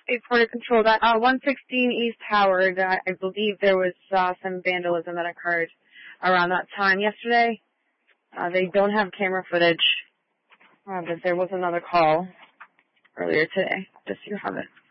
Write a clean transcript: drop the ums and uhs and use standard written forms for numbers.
840 control that. 116 East Howard. I believe there was some vandalism that occurred around that time yesterday. They don't have camera footage, but there was another call earlier today, just so you have it.